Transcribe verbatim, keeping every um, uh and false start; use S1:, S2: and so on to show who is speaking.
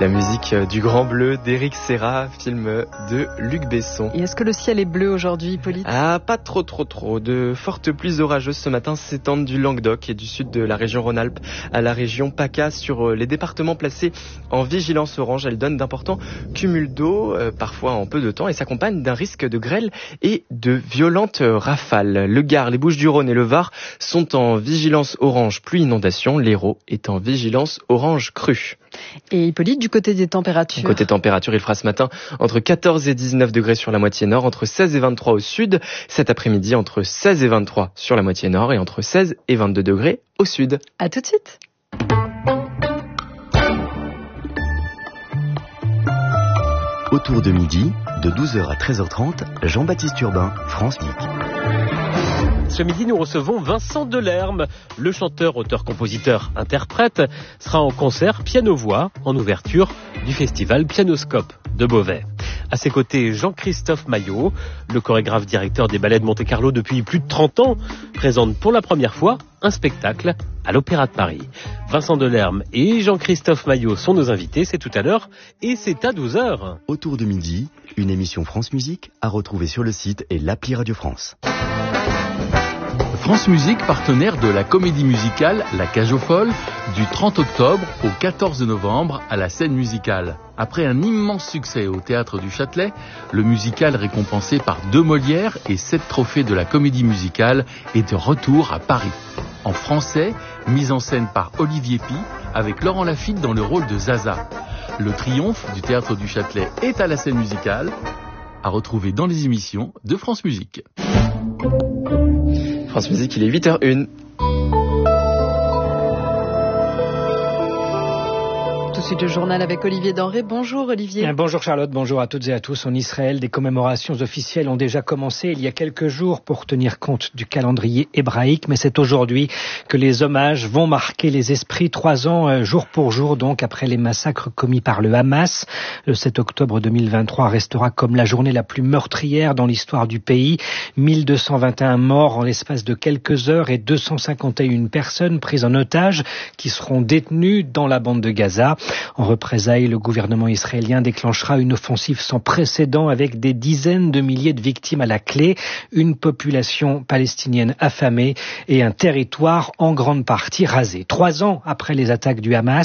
S1: La musique du Grand Bleu d'Éric Serra, film de Luc Besson.
S2: Et est-ce que le ciel est bleu aujourd'hui, Hippolyte ?
S1: Ah, pas trop trop trop. De fortes pluies orageuses ce matin s'étendent du Languedoc et du sud de la région Rhône-Alpes à la région PACA sur les départements placés en vigilance orange. Elles donnent d'importants cumuls d'eau, euh, parfois en peu de temps, et s'accompagnent d'un risque de grêle et de violentes rafales. Le Gard, les Bouches-du-Rhône et le Var sont en vigilance orange pluie inondation. L'Hérault est en vigilance orange crue.
S2: Et Hippolyte, du côté des températures ?
S1: Côté température, il fera ce matin entre quatorze et dix-neuf degrés sur la moitié nord, entre seize et vingt-trois au sud. Cet après-midi, entre seize et vingt-trois sur la moitié nord et entre seize et vingt-deux degrés au sud.
S2: À tout de suite.
S3: Autour de midi, de douze heures à treize heures trente, Jean-Baptiste Urbain, France Musique.
S4: Ce midi, nous recevons Vincent Delerme. Le chanteur, auteur, compositeur, interprète sera en concert piano-voix en ouverture du festival Pianoscope de Beauvais. À ses côtés, Jean-Christophe Maillot, le chorégraphe directeur des ballets de Monte-Carlo depuis plus de trente ans, présente pour la première fois un spectacle à l'Opéra de Paris. Vincent Delerme et Jean-Christophe Maillot sont nos invités, c'est tout à l'heure et c'est à douze heures.
S3: Autour de midi, une émission France Musique à retrouver sur le site et l'appli Radio France.
S5: France Musique, partenaire de la comédie musicale La Cage aux Folles, du trente octobre au quatorze novembre à la Scène Musicale. Après un immense succès au Théâtre du Châtelet, le musical récompensé par deux Molières et sept trophées de la comédie musicale est de retour à Paris. En français, mise en scène par Olivier Py, avec Laurent Lafitte dans le rôle de Zaza. Le triomphe du Théâtre du Châtelet est à la Scène Musicale, à retrouver dans les émissions de France Musique.
S1: France Musique, il est huit heures une.
S2: Tout de suite le journal avec Olivier Denré. Bonjour Olivier.
S6: Bonjour Charlotte, bonjour à toutes et à tous. En Israël, des commémorations officielles ont déjà commencé il y a quelques jours pour tenir compte du calendrier hébraïque, mais c'est aujourd'hui que les hommages vont marquer les esprits, trois ans jour pour jour donc après les massacres commis par le Hamas. Le sept octobre deux mille vingt-trois restera comme la journée la plus meurtrière dans l'histoire du pays. mille deux cent vingt et un morts en l'espace de quelques heures et deux cent cinquante et une personnes prises en otage qui seront détenues dans la bande de Gaza. En représailles, le gouvernement israélien déclenchera une offensive sans précédent avec des dizaines de milliers de victimes à la clé, une population palestinienne affamée et un territoire en grande partie rasé. Trois ans après les attaques du Hamas,